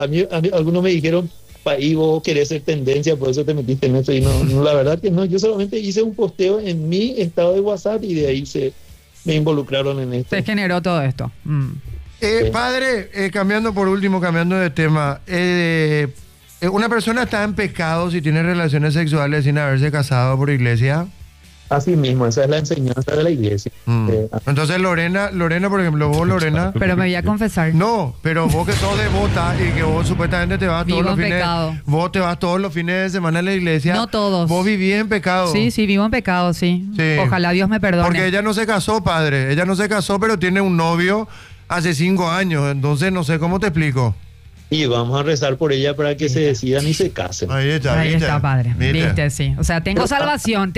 Algunos me dijeron, y vos querés ser tendencia, por eso te metiste en eso. Y no, la verdad que no, yo solamente hice un posteo en mi estado de WhatsApp y de ahí me involucraron en esto. Se generó todo esto. Padre, cambiando de tema, ¿una persona está en pecado si tiene relaciones sexuales sin haberse casado por iglesia? Así mismo, esa es la enseñanza de la iglesia. Entonces Lorena, por ejemplo, vos Lorena... Pero me voy a confesar. No, pero vos que sos devota y que vos supuestamente te vas todos los fines... pecado. Vos te vas todos los fines de semana a la iglesia. No todos. Vos vivís en pecado. Sí, vivo en pecado, sí. Ojalá Dios me perdone. Porque ella no se casó, padre. Ella no se casó, pero tiene un novio hace 5 años. Entonces no sé cómo te explico. Y vamos a rezar por ella para que se decidan y se casen. Ahí está, padre. Viste, sí. O sea, tengo salvación.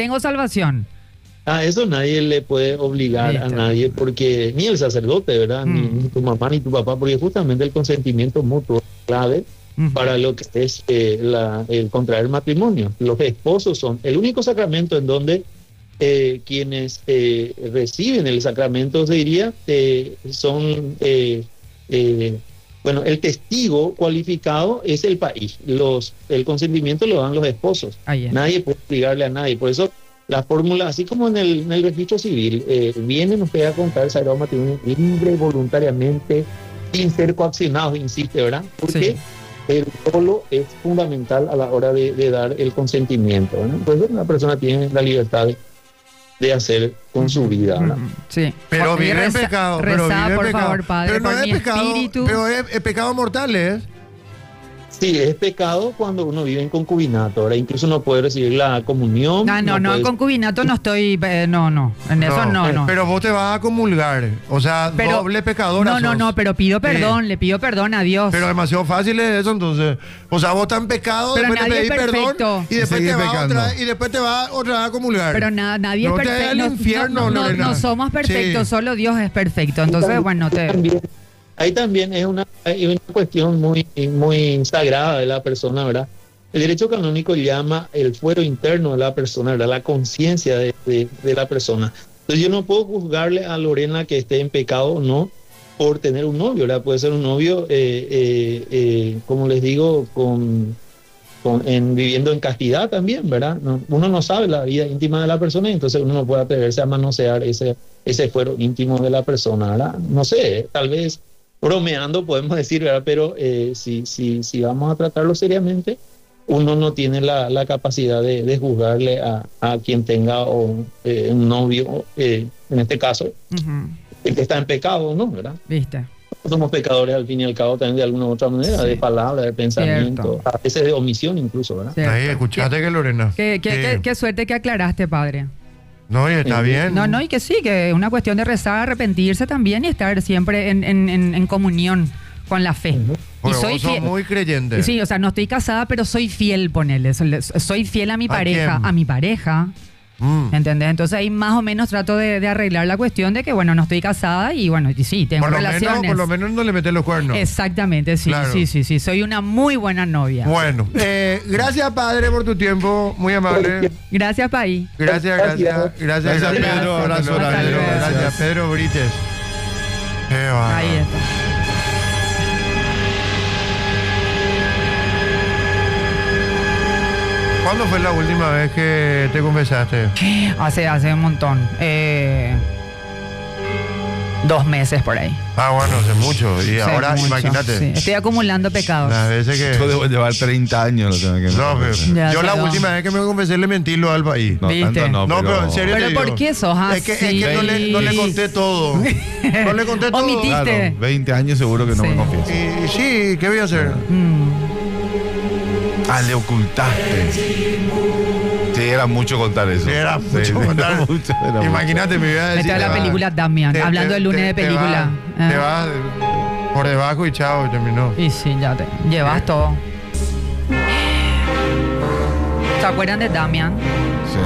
A eso nadie le puede obligar a nadie, porque ni el sacerdote, ¿verdad? Ni tu mamá ni tu papá, porque justamente el consentimiento mutuo es clave para lo que es el contraer matrimonio. Los esposos son el único sacramento en donde quienes reciben el sacramento, se diría, son... Bueno, el testigo cualificado es el país. El consentimiento lo dan los esposos. Nadie puede obligarle a nadie. Por eso la fórmula, así como en el registro civil, vienen ustedes a contar el sagrado matrimonio libre, voluntariamente, sin ser coaccionados, insiste, ¿verdad? Porque el dolo es fundamental a la hora de dar el consentimiento, ¿verdad? Entonces una persona tiene la libertad de hacer con su vida, ¿verdad? Sí. Pero vive en pecado. Rezá, por favor, padre, pero no por es mi pecado, espíritu. pero es pecado mortal, ¿eh? Sí, es pecado cuando uno vive en concubinato. Ahora incluso no puede recibir la comunión. No, en concubinato no estoy. No. En eso no. Pero vos te vas a comulgar. O sea, doble pecadora. No, pero pido perdón, le pido perdón a Dios. Pero demasiado fácil es eso, entonces. O sea, vos estás en pecado, pero después te pedís perdón y después te vas otra vez a comulgar. Pero nadie es perfecto. No, infierno, no somos perfectos, solo Dios es perfecto. Entonces, bueno, Ahí también es una cuestión muy, muy sagrada de la persona, ¿verdad? El derecho canónico llama el fuero interno de la persona, ¿verdad? La conciencia de la persona. Entonces yo no puedo juzgarle a Lorena que esté en pecado o no por tener un novio, ¿verdad? Puede ser un novio, como les digo, viviendo en castidad también, ¿verdad? Uno no sabe la vida íntima de la persona y entonces uno no puede atreverse a manosear ese fuero íntimo de la persona, ¿verdad? No sé, tal vez bromeando podemos decir, ¿verdad? Pero si vamos a tratarlo seriamente, uno no tiene la capacidad de juzgarle a quien tenga un novio, en este caso, el que está en pecado o no, ¿verdad? ¿Viste? Somos pecadores al fin y al cabo también de alguna u otra manera, de palabra, de pensamiento, a veces de omisión incluso, ¿verdad? Ahí, escuchaste que Lorena. Qué suerte que aclaraste, padre. No, y está bien. No, y que sí, que es una cuestión de rezar, arrepentirse también y estar siempre en comunión con la fe. Porque vos sos muy creyente. Sí, o sea, no estoy casada, pero soy fiel, ponele. Soy fiel a mi pareja. ¿Quién? A mi pareja. ¿Entendés? Entonces ahí más o menos trato de arreglar la cuestión de que, bueno, no estoy casada y bueno, y sí, tengo relaciones. Por lo menos no le metes los cuernos. Exactamente, sí, claro. Sí. Soy una muy buena novia. Bueno, gracias, padre, por tu tiempo. Muy amable. Gracias, Paí. Gracias, Pedro. Abrazo. Gracias, Pedro Brites. Ahí está. ¿Cuándo fue la última vez que te confesaste? Hace un montón. 2 meses por ahí. Bueno, hace mucho. Y ahora, imagínate. Sí. Estoy acumulando pecados. Las veces que... Yo debo llevar 30 años. Yo la última vez que me confesé le mentí lo al país. No, tanto no, pero en serio ¿Pero por qué sos así? Es que no le conté todo. No le conté todo. Omitiste. Claro, 20 años seguro que no me confieso. Y sí, ¿qué voy a hacer? Le ocultaste. Sí, era mucho contar eso. Sí, era mucho contar. Imagínate, me iba a decir. Esta es la película Damian, hablando del lunes de película. Te vas por debajo y chao, terminó. Y sí, ya te llevas todo. ¿Se acuerdan de Damian?